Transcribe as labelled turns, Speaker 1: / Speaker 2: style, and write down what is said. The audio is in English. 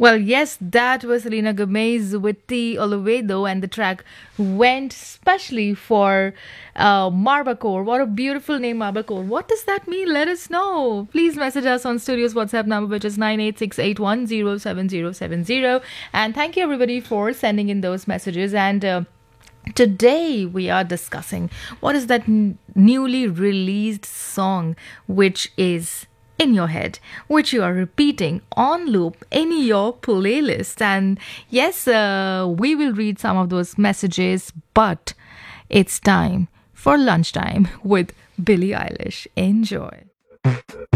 Speaker 1: Well, yes, that was Selena Gomez with T. Olivedo, and the track went specially for Marbacore. What a beautiful name, Marbacore. What does that mean? Let us know. Please message us on Studio's WhatsApp number, which is 98681077070. And thank you, everybody, for sending in those messages. And today we are discussing what is that newly released song which is in your head, which you are repeating on loop in your playlist. And yes, we will read some of those messages, but it's time for lunchtime with Billie Eilish. Enjoy.